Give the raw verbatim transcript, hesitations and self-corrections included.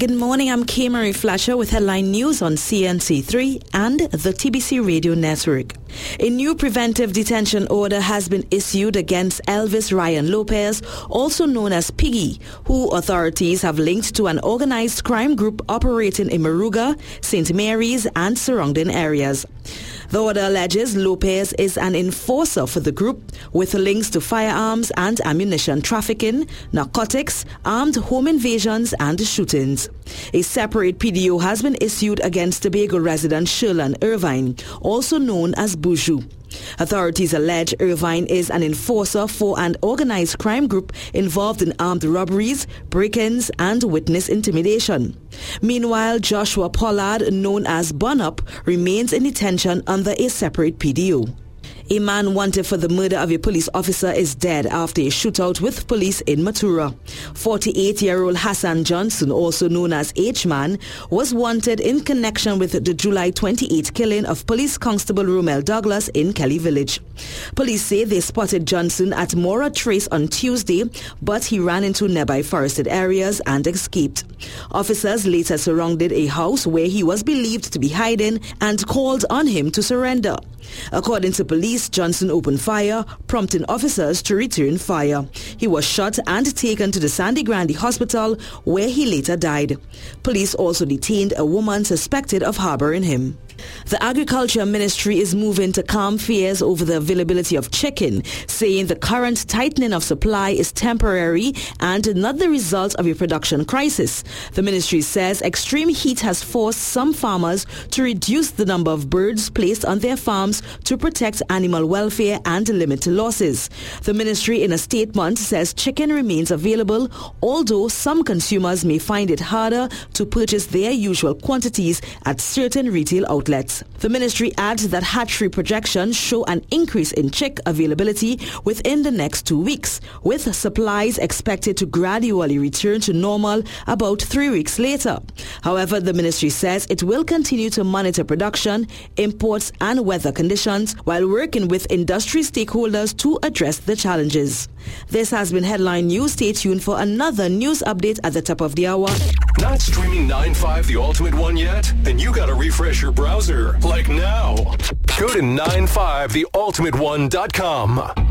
Good morning, I'm K. Marie Fletcher with headline news on C N C three and the T B C Radio Network. A new preventive detention order has been issued against Elvis Ryan Lopez, also known as Piggy, who authorities have linked to an organized crime group operating in Moruga, Saint Mary's and surrounding areas. The order alleges Lopez is an enforcer for the group with links to firearms and ammunition trafficking, narcotics, armed home invasions and shootings. A separate P D O has been issued against Tobago resident Sherlan Irvine, also known as Buju. Authorities allege Irvine is an enforcer for an organized crime group involved in armed robberies, break-ins, and witness intimidation. Meanwhile, Joshua Pollard, known as Bun Up, remains in detention under a separate P D O. A man wanted for the murder of a police officer is dead after a shootout with police in Matura. forty-eight-year-old Hassan Johnson, also known as H-Man, was wanted in connection with the July twenty-eighth killing of Police Constable Romel Douglas in Kelly Village. Police say they spotted Johnson at Mora Trace on Tuesday, but he ran into nearby forested areas and escaped. Officers later surrounded a house where he was believed to be hiding and called on him to surrender. According to police, Johnson opened fire, prompting officers to return fire. He was shot and taken to the Sandy Grande Hospital, where he later died. Police also detained a woman suspected of harboring him. The Agriculture Ministry is moving to calm fears over the availability of chicken, saying the current tightening of supply is temporary and not the result of a production crisis. The ministry says extreme heat has forced some farmers to reduce the number of birds placed on their farms to protect animal welfare and limit losses. The ministry in a statement says chicken remains available, although some consumers may find it harder to purchase their usual quantities at certain retail outlets. The ministry adds that hatchery projections show an increase in chick availability within the next two weeks, with supplies expected to gradually return to normal about three weeks later. However, the ministry says it will continue to monitor production, imports and weather conditions while working with industry stakeholders to address the challenges. This has been Headline News. Stay tuned for another news update at the top of the hour. Not streaming nine five The Ultimate One yet? Then you gotta refresh your browser, like now. Go to nine five the ultimate one dot com.